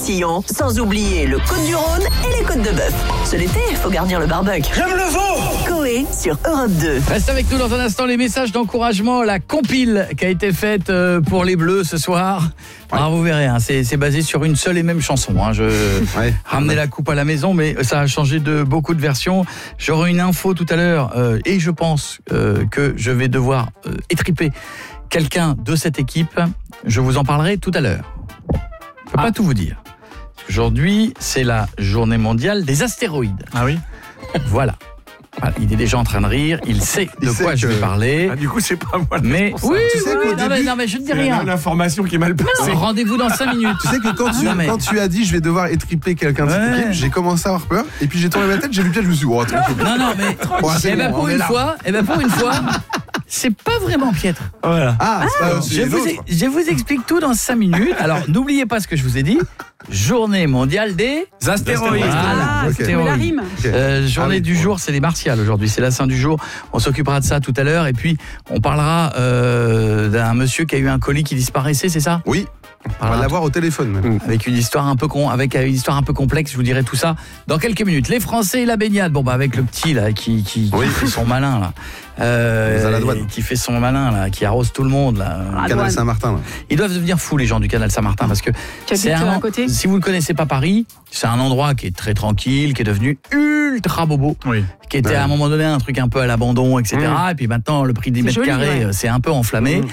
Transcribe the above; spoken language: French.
Roussillon. Sans oublier le Côtes-du-Rhône et les Côtes-de-Bœuf. Ce l'été, faut garnir le barbecue. J'aime le veau. Coé sur Europe 2. Reste avec nous dans un instant les messages d'encouragement, la compile qui a été faite pour les Bleus ce soir. Alors vous verrez, hein, c'est basé sur une seule et même chanson. Hein. Ramener la coupe à la maison, mais ça a changé de beaucoup de versions. J'aurai une info tout à l'heure et je pense que je vais devoir étriper quelqu'un de cette équipe. Je vous en parlerai tout à l'heure. Je peux pas tout vous dire. Aujourd'hui, c'est la journée mondiale des astéroïdes. Ah oui. Voilà. Il est déjà en train de rire, il sait de quoi je vais parler. Du coup, c'est pas moi. Mais oui, tu sais qu'au début, non mais je ne dis rien. L'information qui est mal passée. Rendez-vous dans 5 minutes. Tu sais que quand tu as dit je vais devoir étriper quelqu'un de cette équipe, j'ai commencé à avoir peur et puis j'ai tourné ma tête, j'ai vu Pierre, je me suis dit Non mais pour une fois, c'est pas vraiment piètre. Voilà. Je vous explique tout dans 5 minutes. Alors n'oubliez pas ce que je vous ai dit. Journée mondiale des astéroïdes. Voilà, astéroïdes. La rime. Journée du jour, c'est les martiales aujourd'hui, c'est la Saint du jour. On s'occupera de ça tout à l'heure et puis on parlera d'un monsieur qui a eu un colis qui disparaissait, c'est ça ? Oui. On va l'avoir au téléphone même. Avec une histoire un peu complexe, je vous dirai tout ça dans quelques minutes. Les Français et la baignade. Bon avec le petit là qui fait son malin là. Qui fait son malin là, qui arrose tout le monde là. Canal Saint-Martin là. Ils doivent devenir fous les gens du Canal Saint-Martin parce que si vous ne connaissez pas Paris, c'est un endroit qui est très tranquille, qui est devenu ultra bobo, qui était à un moment donné un truc un peu à l'abandon, etc. Et puis maintenant le prix des mètres carrés c'est un peu enflammé.